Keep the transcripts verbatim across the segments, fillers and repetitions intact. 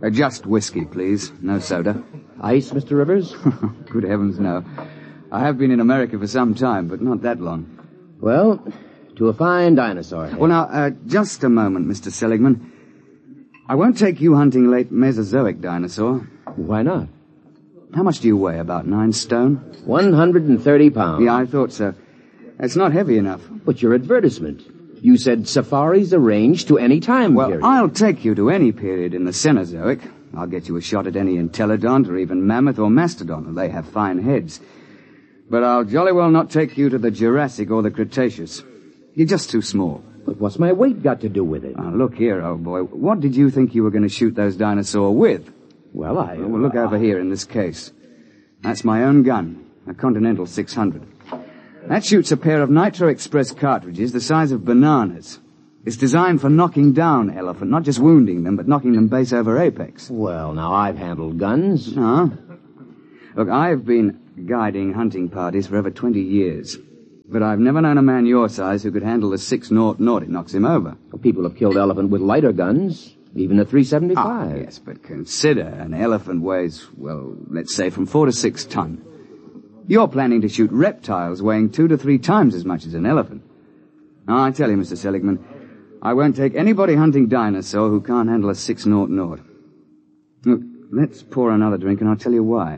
Uh, just whiskey, please. No soda. Ice, Mister Rivers? Good heavens, no. I have been in America for some time, but not that long. Well, to a fine dinosaur head. Well, now, uh, just a moment, Mister Seligman. I won't take you hunting late Mesozoic dinosaur. Why not? How much do you weigh? About nine stone? One hundred and thirty pounds. Yeah, I thought so. It's not heavy enough. But your advertisement. You said safaris arranged to any time well, period. Well, I'll take you to any period in the Cenozoic. I'll get you a shot at any entelodont or even mammoth or mastodon. They have fine heads. But I'll jolly well not take you to the Jurassic or the Cretaceous. You're just too small. But what's my weight got to do with it? Oh, look here, old boy. What did you think you were going to shoot those dinosaurs with? Well, I... Well, look over here in this case. That's my own gun, a Continental six hundred. That shoots a pair of Nitro Express cartridges the size of bananas. It's designed for knocking down elephant, not just wounding them, but knocking them base over apex. Well, now, I've handled guns. No. Look, I've been guiding hunting parties for over twenty years. But I've never known a man your size who could handle a six naught naught. It knocks him over. Well, people have killed elephant with lighter guns, even a three seventy-five. Ah, yes, but consider an elephant weighs, well, let's say from four to six ton. You're planning to shoot reptiles weighing two to three times as much as an elephant. Now, I tell you, Mister Seligman, I won't take anybody hunting dinosaur who can't handle a six naught naught. Look, let's pour another drink and I'll tell you why.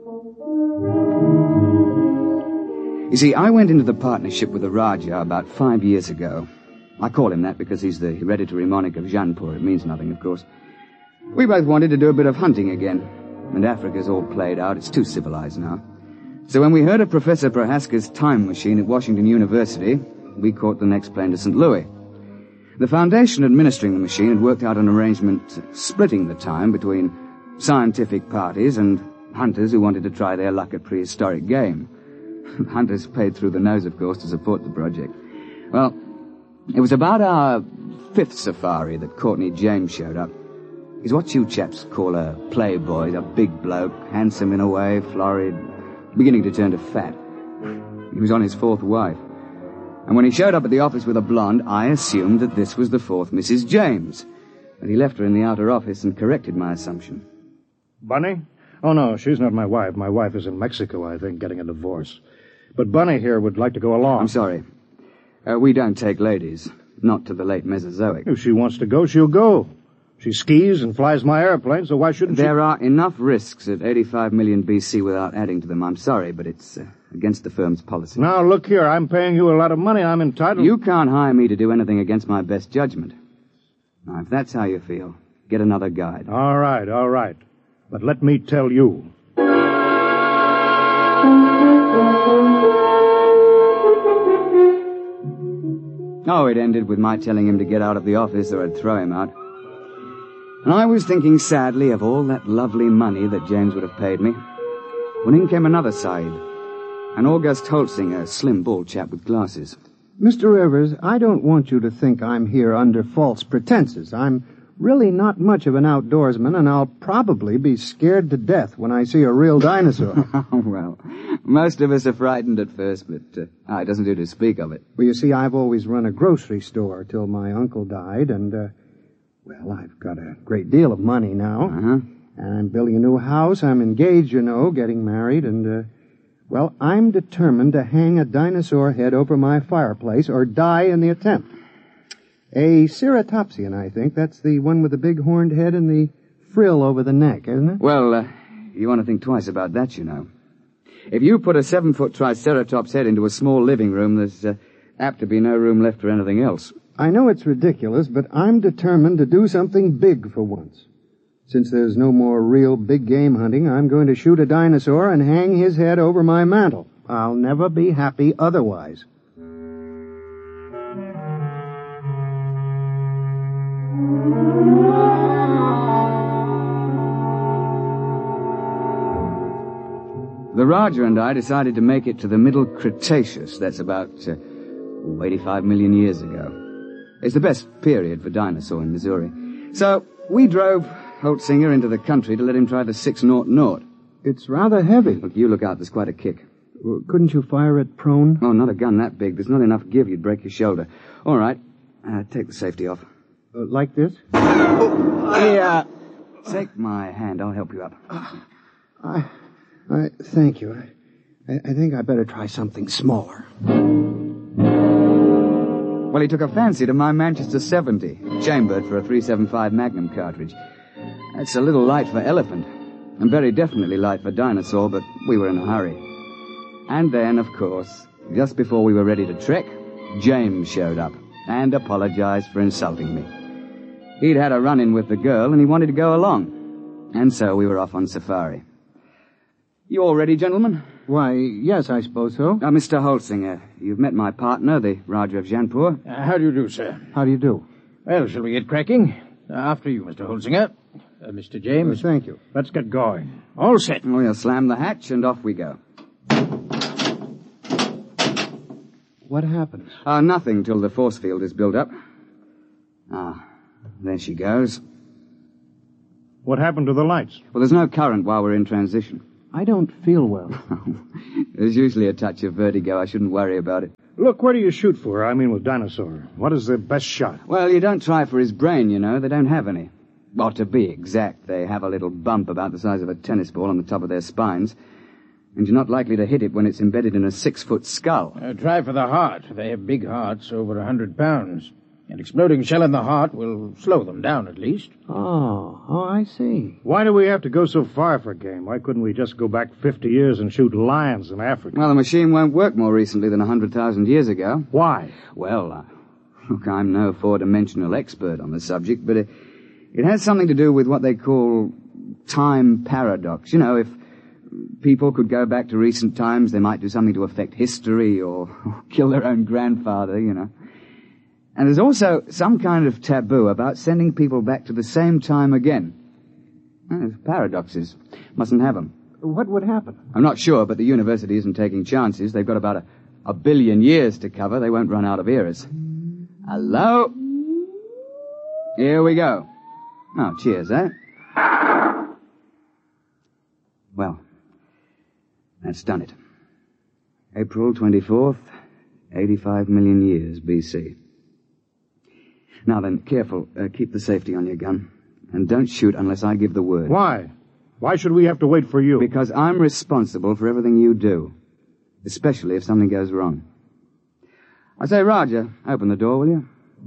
You see, I went into the partnership with the Raja about five years ago. I call him that because he's the hereditary monarch of Jaipur. It means nothing, of course. We both wanted to do a bit of hunting again. And Africa's all played out. It's too civilized now. So when we heard of Professor Prohaska's time machine at Washington University, we caught the next plane to Saint Louis. The foundation administering the machine had worked out an arrangement splitting the time between scientific parties and hunters who wanted to try their luck at prehistoric game. Hunters paid through the nose, of course, to support the project. Well, it was about our fifth safari that Courtney James showed up. He's what you chaps call a playboy, a big bloke, handsome in a way, florid, beginning to turn to fat. He was on his fourth wife. And when he showed up at the office with a blonde, I assumed that this was the fourth Missus James. But he left her in the outer office and corrected my assumption. Bunny? Oh, no, she's not my wife. My wife is in Mexico, I think, getting a divorce. But Bunny here would like to go along. I'm sorry. Uh, we don't take ladies. Not to the late Mesozoic. If she wants to go, she'll go. She skis and flies my airplane, so why shouldn't there she... There are enough risks at eighty-five million B C without adding to them. I'm sorry, but it's uh, against the firm's policy. Now, look here. I'm paying you a lot of money. I'm entitled... You can't hire me to do anything against my best judgment. Now, if that's how you feel, get another guide. All right, all right. But let me tell you... Oh, it ended with my telling him to get out of the office or I'd throw him out. And I was thinking sadly of all that lovely money that James would have paid me, when in came another Sahib, an August Holtzinger, a slim, bald chap with glasses. Mister Rivers, I don't want you to think I'm here under false pretenses. I'm really not much of an outdoorsman, and I'll probably be scared to death when I see a real dinosaur. Oh, well, most of us are frightened at first, but uh, ah, it doesn't do to speak of it. Well, you see, I've always run a grocery store till my uncle died, and, uh, well, I've got a great deal of money now. Uh-huh. And I'm building a new house. I'm engaged, you know, getting married, and, uh, well, I'm determined to hang a dinosaur head over my fireplace or die in the attempt. A ceratopsian, I think. That's the one with the big horned head and the frill over the neck, isn't it? Well, uh, you want to think twice about that, you know. If you put a seven-foot triceratops head into a small living room, there's uh, apt to be no room left for anything else. I know it's ridiculous, but I'm determined to do something big for once. Since there's no more real big game hunting, I'm going to shoot a dinosaur and hang his head over my mantel. I'll never be happy otherwise. The Raja and I decided to make it to the Middle Cretaceous. That's about uh, eighty-five million years ago. It's the best period for dinosaur in Missouri. So we drove Holtzinger into the country to let him try the six naught naught. It's rather heavy. Look, you look out. There's quite a kick. Well, couldn't you fire it prone? Oh, not a gun that big. There's not enough give. You'd break your shoulder. All right. Uh, take the safety off. Uh, like this? Yeah. Take my hand. I'll help you up. I, I thank you. I, I think I better try something smaller. Well, he took a fancy to my Manchester seventy, chambered for a three seventy-five Magnum cartridge. That's a little light for elephant, and very definitely light for dinosaur, but we were in a hurry. And then, of course, just before we were ready to trek, James showed up and apologized for insulting me. He'd had a run-in with the girl, and he wanted to go along. And so we were off on safari. You all ready, gentlemen? Why, yes, I suppose so. Uh, Mister Holsinger, you've met my partner, the Raja of Jainpur. Uh, how do you do, sir? How do you do? Well, shall we get cracking? Uh, after you, Mister Holsinger. Uh, Mister James. Uh, thank you. Let's get going. All set. We'll slam the hatch, and off we go. What happens? Uh, nothing till the force field is built up. Ah, there she goes. What happened to the lights? Well, there's no current while we're in transition. I don't feel well. There's usually a touch of vertigo. I shouldn't worry about it. Look, where do you shoot for? I mean with Dinosaur. What is the best shot? Well, you don't try for his brain, you know. They don't have any. Well, to be exact, they have a little bump about the size of a tennis ball on the top of their spines. And you're not likely to hit it when it's embedded in a six-foot skull. Uh, try for the heart. They have big hearts, over a hundred pounds. An exploding shell in the heart will slow them down, at least. Oh, oh, I see. Why do we have to go so far for game? Why couldn't we just go back fifty years and shoot lions in Africa? Well, the machine won't work more recently than a hundred thousand years ago. Why? Well, uh, look, I'm no four-dimensional expert on the subject, but it, it has something to do with what they call time paradox. You know, if people could go back to recent times, they might do something to affect history or, or kill their own grandfather, you know. And there's also some kind of taboo about sending people back to the same time again. Uh, paradoxes. Mustn't have them. What would happen? I'm not sure, but the university isn't taking chances. They've got about a, a billion years to cover. They won't run out of eras. Hello? Here we go. Oh, cheers, eh? Well, that's done it. April twenty-fourth, eighty-five million years B C. Now then, careful. Uh, keep the safety on your gun. And don't shoot unless I give the word. Why? Why should we have to wait for you? Because I'm responsible for everything you do. Especially if something goes wrong. I say, Roger, open the door, will you?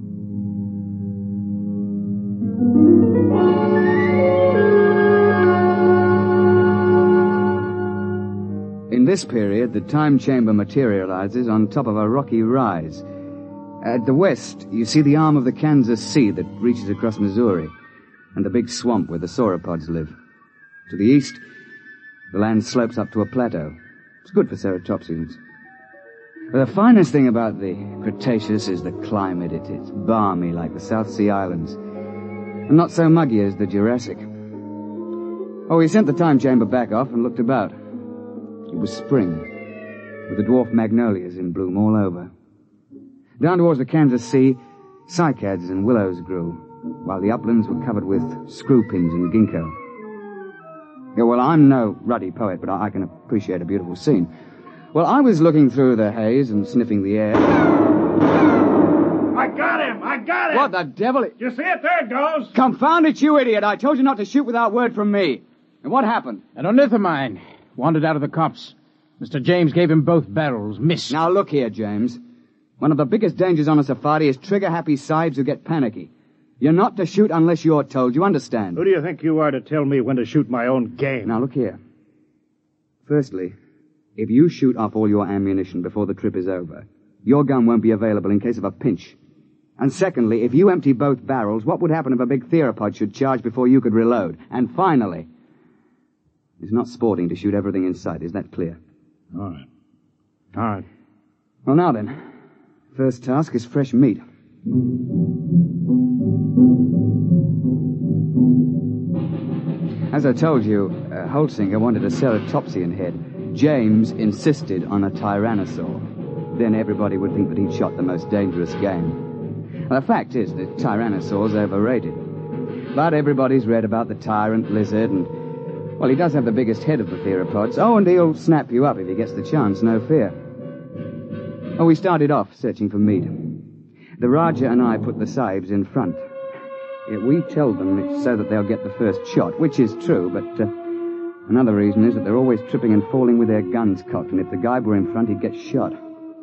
In this period, the time chamber materializes on top of a rocky rise. At the west, you see the arm of the Kansas Sea that reaches across Missouri, and the big swamp where the sauropods live. To the east, the land slopes up to a plateau. It's good for ceratopsians. But the finest thing about the Cretaceous is the climate. It, it's balmy like the South Sea Islands, and not so muggy as the Jurassic. Oh, we sent the time chamber back off and looked about. It was spring, with the dwarf magnolias in bloom all over. Down towards the Kansas Sea, cycads and willows grew, while the uplands were covered with screw pins and ginkgo. Yeah, well, I'm no ruddy poet, but I, I can appreciate a beautiful scene. Well, I was looking through the haze and sniffing the air. I got him! I got him! What the devil? You see it? There it goes! Confound it, you idiot! I told you not to shoot without word from me. And what happened? An ornithomine wandered out of the copse. Mister James gave him both barrels. Missed. Now, look here, James. One of the biggest dangers on a safari is trigger-happy sahibs who get panicky. You're not to shoot unless you're told. You understand? Who do you think you are to tell me when to shoot my own game? Now, look here. Firstly, if you shoot off all your ammunition before the trip is over, your gun won't be available in case of a pinch. And secondly, if you empty both barrels, what would happen if a big theropod should charge before you could reload? And finally, it's not sporting to shoot everything in sight. Is that clear? All right. All right. Well, now then. First task is fresh meat. As I told you, uh, Holsinger wanted a ceratopsian head. James insisted on a tyrannosaur. Then everybody would think that he'd shot the most dangerous game. Well, the fact is that tyrannosaur's overrated. But everybody's read about the tyrant lizard, and, well, he does have the biggest head of the theropods. Oh, and he'll snap you up if he gets the chance, no fear. Oh, we started off searching for meat. The Raja and I put the sahibs in front. Yeah, we tell them it's so that they'll get the first shot, which is true, but uh, another reason is that they're always tripping and falling with their guns cocked, and if the guy were in front, he'd get shot.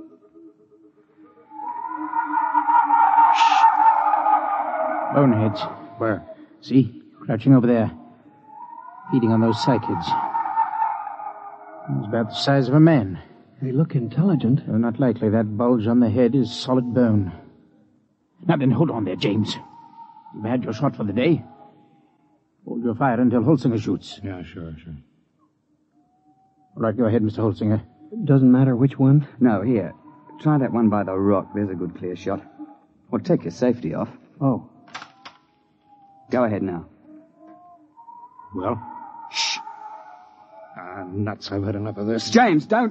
Boneheads. Where? See? Crouching over there. Feeding on those cycads. It's about the size of a man. They look intelligent. Oh, not likely. That bulge on the head is solid bone. Now then, hold on there, James. You've had your shot for the day. Hold your fire until Holsinger shoots. Yeah, sure, sure. All right, go ahead, Mister Holsinger. Doesn't matter which one. No, here. Try that one by the rock. There's a good clear shot. Well, take your safety off. Oh. Go ahead now. Well? Shh. Ah, nuts. I've had enough of this. James, don't...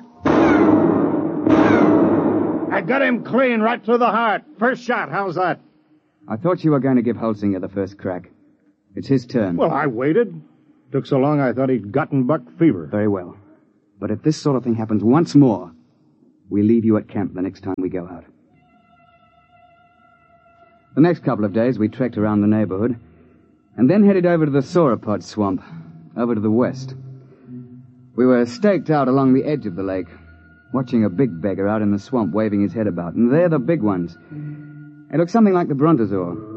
I got him clean right through the heart. First shot. How's that? I thought you were going to give Holsinger the first crack. It's his turn. Well, I waited. Took so long I thought he'd gotten buck fever. Very well. But if this sort of thing happens once more, we leave you at camp the next time we go out. The next couple of days we trekked around the neighborhood and then headed over to the sauropod swamp, over to the west. We were staked out along the edge of the lake, watching a big beggar out in the swamp waving his head about, and they're the big ones. They look something like the brontosaur.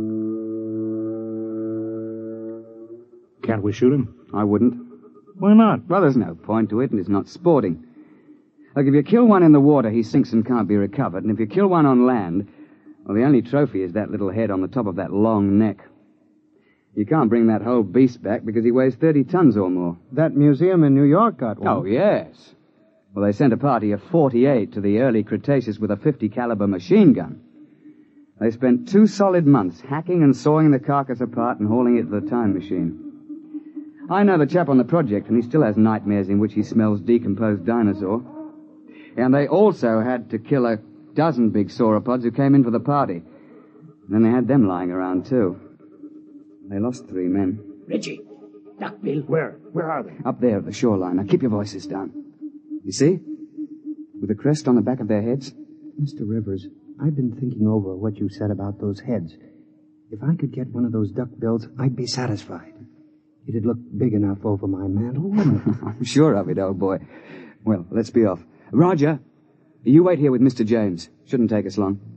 Can't we shoot him? I wouldn't. Why not? Well, there's no point to it, and it's not sporting. Look, if you kill one in the water, he sinks and can't be recovered, and if you kill one on land, well, the only trophy is that little head on the top of that long neck. You can't bring that whole beast back because he weighs thirty tons or more. That museum in New York got one. Oh, yes. Well, they sent a party of forty-eight to the early Cretaceous with a fifty caliber machine gun. They spent two solid months hacking and sawing the carcass apart and hauling it to the time machine. I know the chap on the project, and he still has nightmares in which he smells decomposed dinosaur. And they also had to kill a dozen big sauropods who came in for the party. And then they had them lying around, too. They lost three men. Reggie, Duckbill. Where? Where are they? Up there at the shoreline. Now, keep your voices down. You see? With the crest on the back of their heads. Mister Rivers, I've been thinking over what you said about those heads. If I could get one of those duckbills, I'd be satisfied. It'd look big enough over my mantle, wouldn't it? I'm sure of it, old boy. Well, let's be off. Roger, you wait here with Mister James. Shouldn't take us long.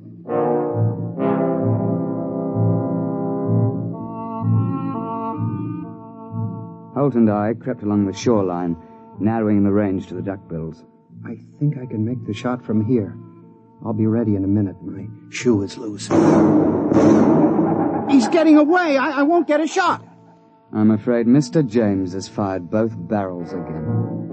Holt and I crept along the shoreline, narrowing the range to the duckbills. I think I can make the shot from here. I'll be ready in a minute. My shoe is loose. He's getting away. I, I won't get a shot. I'm afraid Mister James has fired both barrels again.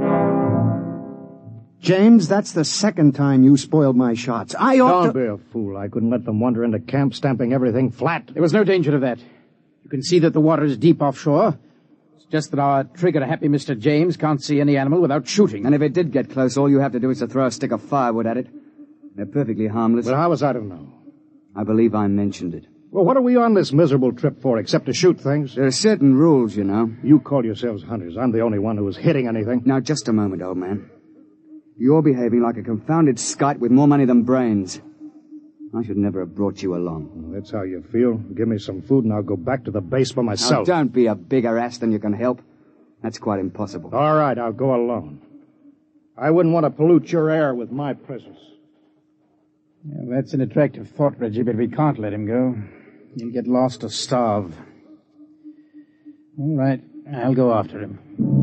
James, that's the second time you spoiled my shots. I ought Don't to... be a fool. I couldn't let them wander into camp, stamping everything flat. There was no danger of that. You can see that the water is deep offshore. It's just that our trigger-happy Mister James can't see any animal without shooting. And if it did get close, all you have to do is to throw a stick of firewood at it. They're perfectly harmless. But how was I to know? I believe I mentioned it. Well, what are we on this miserable trip for, except to shoot things? There are certain rules, you know. You call yourselves hunters. I'm the only one who was hitting anything. Now, just a moment, old man. You're behaving like a confounded skite with more money than brains. I should never have brought you along. Well, that's how you feel. Give me some food and I'll go back to the base by Now, myself. don't be a bigger ass than you can help. That's quite impossible. All right, I'll go alone. I wouldn't want to pollute your air with my presence. Yeah, that's an attractive thought, Reggie, but we can't let him go. He'll get lost or starve. All right, I'll go after him.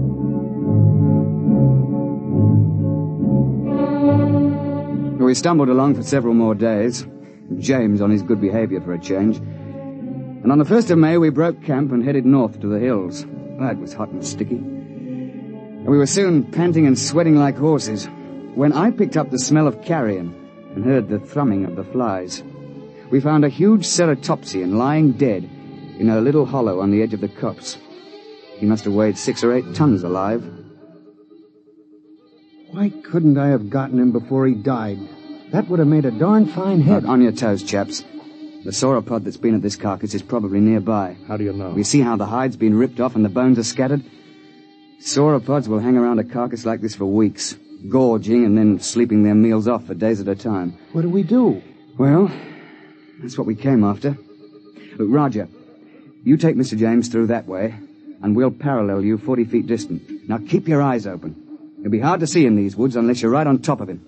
We stumbled along for several more days. James on his good behavior for a change. And on the first of May, we broke camp and headed north to the hills. Oh, it was hot and sticky. And we were soon panting and sweating like horses when I picked up the smell of carrion and heard the thrumming of the flies. We found a huge ceratopsian lying dead in a little hollow on the edge of the copse. He must have weighed six or eight tons alive. Why couldn't I have gotten him before he died? That would have made a darn fine head. Look, on your toes, chaps. The sauropod that's been at this carcass is probably nearby. How do you know? We see how the hide's been ripped off and the bones are scattered. Sauropods will hang around a carcass like this for weeks, gorging and then sleeping their meals off for days at a time. What do we do? Well, that's what we came after. Look, Roger, You take Mister James through that way, and we'll parallel you forty feet distant. Now keep your eyes open. It'll be hard to see in these woods unless you're right on top of him.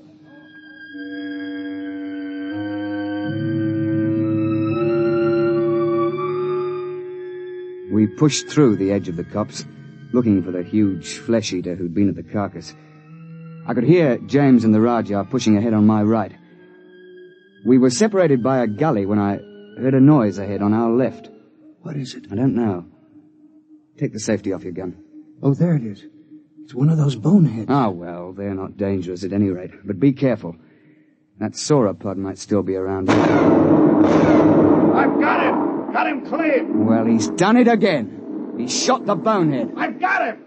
We pushed through the edge of the copse, looking for the huge flesh-eater who'd been at the carcass. I could hear James and the Rajah pushing ahead on my right. We were separated by a gully when I heard a noise ahead on our left. What is it? I don't know. Take the safety off your gun. Oh, there it is. It's one of those boneheads. Ah, well, they're not dangerous at any rate. But be careful. That sauropod might still be around here. I've got him! Got him clean! Well, he's done it again. He shot the bonehead. I've got him!